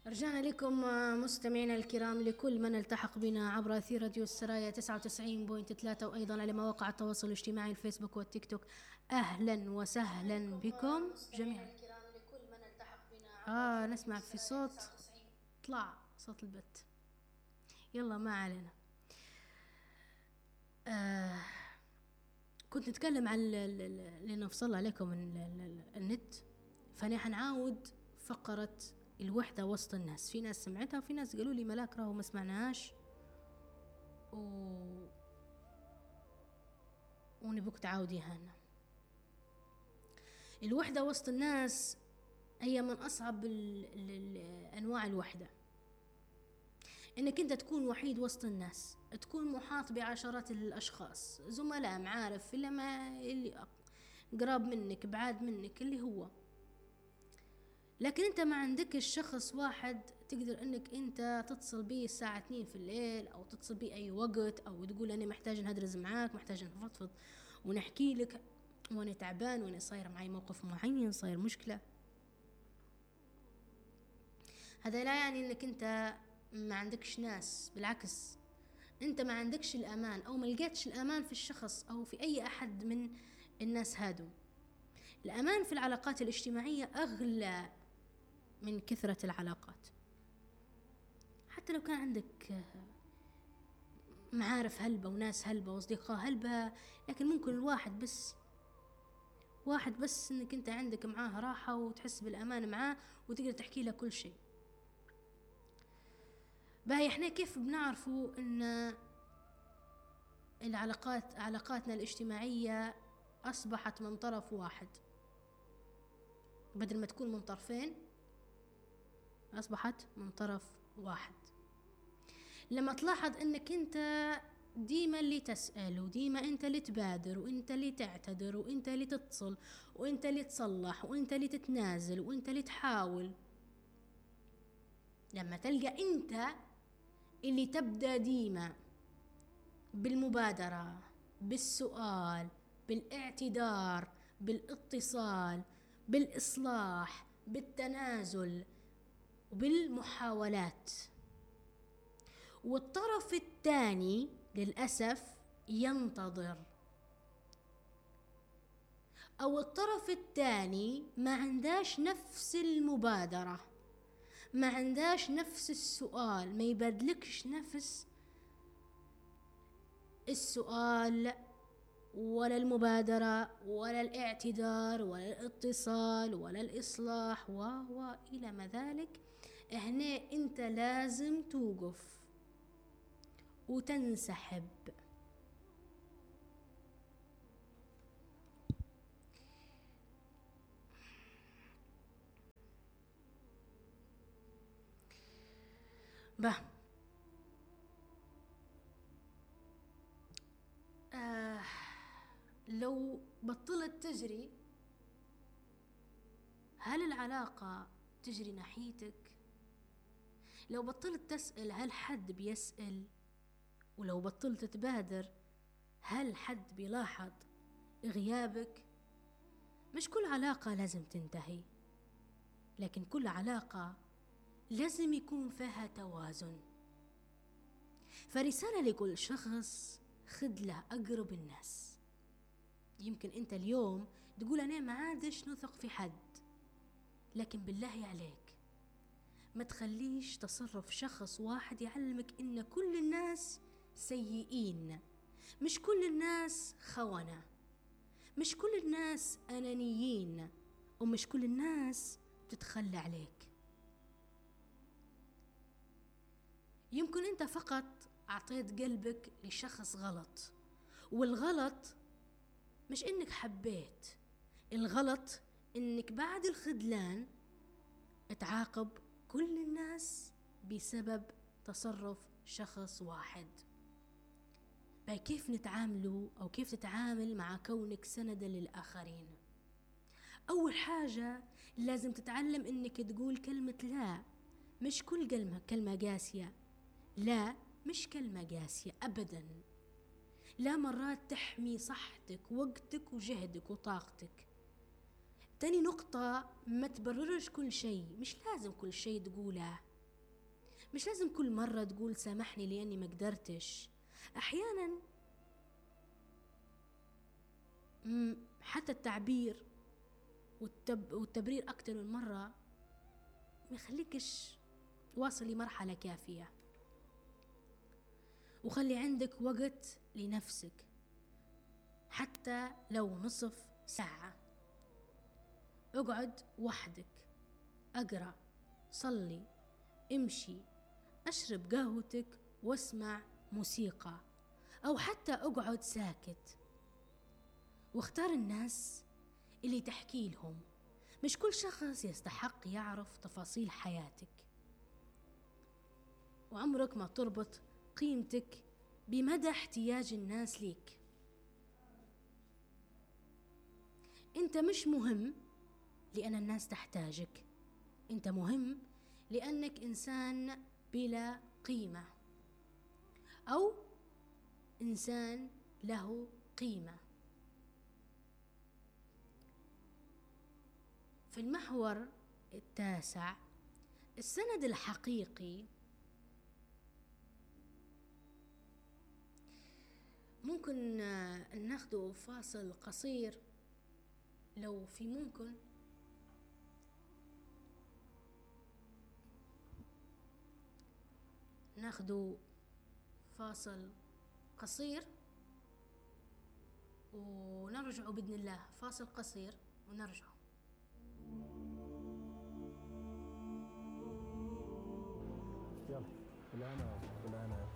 رجعنا لكم مستمعينا الكرام، لكل من التحق بنا عبر أثير راديو السرايا 99.3 وأيضا على مواقع التواصل الاجتماعي الفيسبوك والتيك توك. أهلا وسهلا بكم جميعا. نسمع في صوت، طلع صوت البت. يلا ما علينا. كنت نتكلم عن لأنه فصل عليكم النت، فأنا حنعاود فقرة الوحدة وسط الناس. في ناس سمعتها وفي ناس قالوا لي ملاك راهو ما سمعناهاش ونبوك تعاوديها لنا. الوحدة وسط الناس هي من أصعب أنواع الوحدة، إنك أنت تكون وحيد وسط الناس، تكون محاط بعشرات الأشخاص، زملاء، معارف، إلا ما اللي قراب منك بعاد منك اللي هو، لكن انت ما عندك الشخص واحد تقدر انك انت تتصل بيه الساعة 2 في الليل، او تتصل بيه اي وقت، او تقول انا محتاج نهدرز معاك، محتاج نفضفض ونحكي لك وانا تعبان وانا صاير معي موقف معين، صاير مشكلة. هذا لا يعني انك انت ما عندكش ناس، بالعكس انت ما عندكش الامان او ما لقيتش الامان في الشخص او في اي احد من الناس هادو. الامان في العلاقات الاجتماعية اغلى من كثرة العلاقات. حتى لو كان عندك معارف هلبة وناس هلبة واصدقاء هلبة، لكن ممكن الواحد بس انك انت عندك معاه راحة وتحس بالامان معاه وتقدر تحكي له كل شيء. باهي احنا كيف بنعرفوا ان علاقاتنا الاجتماعية اصبحت من طرف واحد بدل ما تكون من طرفين؟ اصبحت من طرف واحد لما تلاحظ انك انت ديما اللي تسأل، وديما انت اللي تبادر، وانت اللي تعتذر، وانت اللي تتصل، وانت اللي تصلح، وانت اللي تتنازل، وانت اللي تحاول. لما تلقى انت اللي تبدأ ديما بالمبادرة، بالسؤال، بالاعتذار، بالاتصال، بالإصلاح، بالتنازل، وبالمحاولات، والطرف الثاني للأسف ينتظر، أو الطرف الثاني ما عنداش نفس المبادرة، ما عنداش نفس السؤال، ما يبادلكش نفس السؤال ولا المبادرة ولا الاعتذار ولا الاتصال ولا الإصلاح إلى ما ذلك. هنا أنت لازم توقف وتنسحب. لو بطلت تجري، هل العلاقة تجري ناحيتك؟ لو بطلت تسأل، هل حد بيسأل؟ ولو بطلت تبادر، هل حد بيلاحظ غيابك؟ مش كل علاقة لازم تنتهي، لكن كل علاقة لازم يكون فيها توازن. فرسالة لكل شخص: خذ له أقرب الناس. يمكن أنت اليوم تقول أنا ما عادش نثق في حد، لكن بالله عليك ما تخليش تصرف شخص واحد يعلمك إن كل الناس سيئين، مش كل الناس خونة، مش كل الناس أنانيين، ومش كل الناس تتخلى عليك. يمكن أنت فقط أعطيت قلبك لشخص غلط، والغلط مش إنك حبيت، الغلط إنك بعد الخذلان تعاقب كل الناس بسبب تصرف شخص واحد. كيف نتعاملوا أو كيف تتعامل مع كونك سندا للآخرين؟ أول حاجة لازم تتعلم إنك تقول كلمة لا. مش كل كلمة قاسية، لا مش كلمة قاسية أبدا. لا مرات تحمي صحتك، وقتك، وجهدك، وطاقتك. تاني نقطة: ما تبررش كل شيء، مش لازم كل شيء تقوله. مش لازم كل مرة تقول سامحني لأني ما قدرتش. أحيانا حتى التعبير والتبرير أكتر من مرة ما يخليكش واصل لمرحلة كافية. وخلي عندك وقت لنفسك حتى لو نصف ساعة. اقعد وحدك، اقرأ، صلي، امشي، اشرب قهوتك واسمع موسيقى، او حتى اقعد ساكت. واختار الناس اللي تحكي لهم. مش كل شخص يستحق يعرف تفاصيل حياتك، وعمرك ما تربط قيمتك بمدى احتياج الناس ليك. انت مش مهم لأن الناس تحتاجك، انت مهم لأنك إنسان بلا قيمة أو إنسان له قيمة. في المحور التاسع، السند الحقيقي. ممكن ناخده فاصل قصير لو في ممكن. ناخده فاصل قصير ونرجع بإذن الله. فاصل قصير ونرجع. يلا فلانة فلانة